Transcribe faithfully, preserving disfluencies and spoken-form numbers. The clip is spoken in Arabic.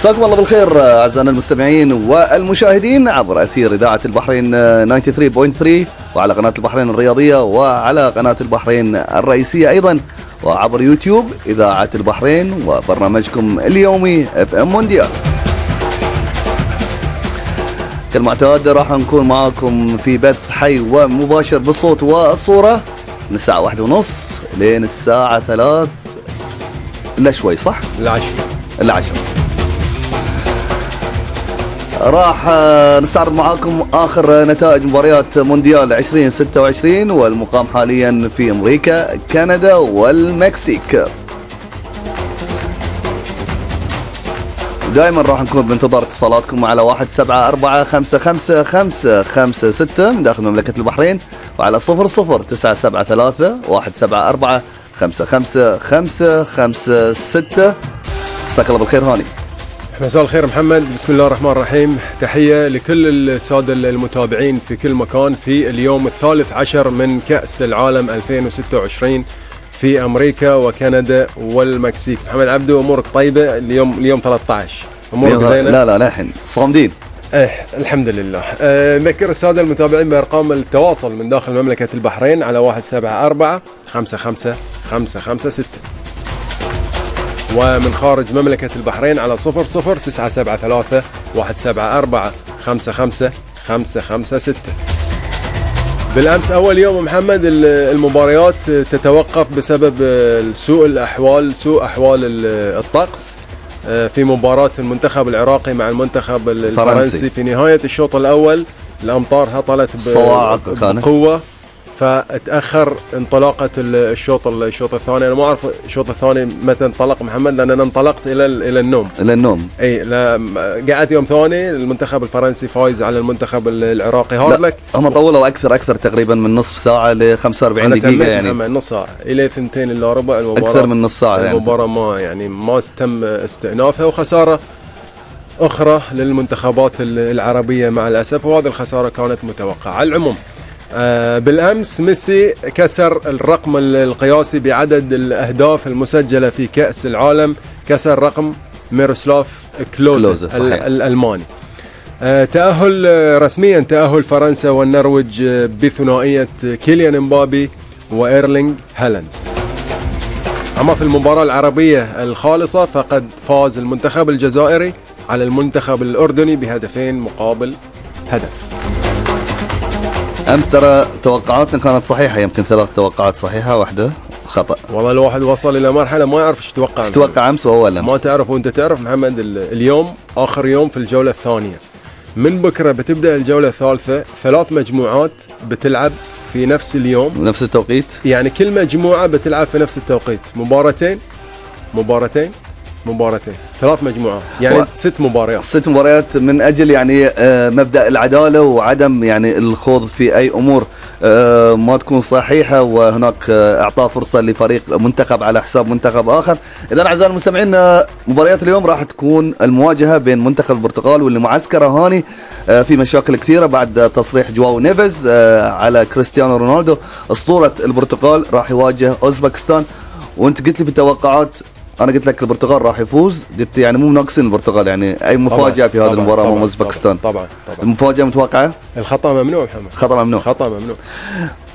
مساكم الله بالخير أعزائنا المستمعين والمشاهدين عبر أثير إذاعة البحرين تسعة وتسعين فاصلة ثلاثة وعلى قناة البحرين الرياضية وعلى قناة البحرين الرئيسية أيضا وعبر يوتيوب إذاعة البحرين وبرنامجكم اليومي اف ام مونديال. كالمعتاد راح نكون معاكم في بث حي ومباشر بالصوت والصورة من الساعة واحدة ونص لين الساعة ثلاث إلا شوي، صح؟ العشرة العشرة راح نستعرض معاكم آخر نتائج مباريات مونديال عشرين ستة وعشرين والمقام حاليا في أمريكا، كندا والمكسيك. دائما راح نكون بانتظار اتصالاتكم على واحد سبعة أربعة خمسة خمسة خمسة خمسة ستة من داخل مملكة البحرين وعلى صفر صفر تسعة سبعة ثلاثة واحد سبعة أربعة خمسة خمسة خمسة خمسة ستة. مساك الله بالخير هاني. مساء الخير محمد، بسم الله الرحمن الرحيم. تحية لكل السادة المتابعين في كل مكان في اليوم الثالث عشر من كأس العالم ألفين وستة وعشرين في أمريكا وكندا والمكسيك. محمد عبدو، أمورك طيبة؟ اليوم اليوم ثلاثة عشر، أمورك زينة؟ لا لا لحن صامدين. ايه الحمد لله. أه نذكر السادة المتابعين بأرقام التواصل من داخل مملكة البحرين على واحد سبعة أربعة خمسة خمسة خمسة خمسة ستة ومن خارج مملكة البحرين على صفر صفر تسعة سبعة ثلاثة واحد سبعة أربعة خمسة خمسة خمسة خمسة ستة. بالأمس أول يوم محمد المباريات تتوقف بسبب سوء الأحوال سوء أحوال الطقس في مباراة المنتخب العراقي مع المنتخب الفرنسي. في نهاية الشوط الأول الأمطار هطلت بقوة فتأخر انطلاقة الشوط الشوط الثاني. أنا ما أعرف الشوط الثاني متى انطلق محمد، لأن أنا انطلقت إلى إلى النوم إلى النوم أي لا قعدت يوم ثاني المنتخب الفرنسي فايز على المنتخب العراقي. هارد لك هم طولوا أكثر أكثر تقريبا من نصف ساعة ل خمسة وأربعين دقيقة، يعني نص ساعة إلى ثنتين إلا ربع. المباراة أكثر من نص ساعة، المباراة يعني ما يعني ما تم استئنافها، وخسارة أخرى للمنتخبات العربية مع الأسف، وهذه الخسارة كانت متوقعة. على العموم آه بالأمس ميسي كسر الرقم القياسي بعدد الأهداف المسجلة في كأس العالم، كسر رقم ميروسلاف كلوزا الألماني. آه تأهل رسميا تأهل فرنسا والنرويج بثنائية كيليان امبابي وإيرلينغ هالاند. أما في المباراة العربية الخالصة فقد فاز المنتخب الجزائري على المنتخب الأردني بهدفين مقابل هدف. أمس ترى توقعاتنا كانت صحيحة، يمكن ثلاث توقعات صحيحة واحدة خطأ. والله الواحد وصل إلى مرحلة ما يعرف ايش توقع. ايش توقع أمس وهو أمس؟ ما تعرف. وأنت تعرف محمد اليوم آخر يوم في الجولة الثانية، من بكرة بتبدأ الجولة الثالثة، ثلاث مجموعات بتلعب في نفس اليوم نفس التوقيت، يعني كل مجموعة بتلعب في نفس التوقيت، مباراتين مباراتين مباراتين ثلاث مجموعات، يعني و... ست مباريات ست مباريات من أجل يعني آه مبدأ العدالة وعدم يعني الخوض في أي أمور آه ما تكون صحيحة، وهناك آه إعطاء فرصة لفريق منتخب على حساب منتخب آخر. إذا أعزائي المستمعين مباريات اليوم راح تكون المواجهة بين منتخب البرتغال واللي معسكره هاني آه في مشاكل كثيرة بعد تصريح جواو نيفيز آه على كريستيانو رونالدو أسطورة البرتغال راح يواجه أوزبكستان. وأنت قلت لي في التوقعات، أنا قلت لك البرتغال راح يفوز، قلت يعني مو ناقصين البرتغال، يعني أي مفاجأة في هذه المباراة مع أوزبكستان. طبعا طبعا المفاجأة متوقعة؟ الخطأ ممنوع محمد، خطأ ممنوع خطأ ممنوع.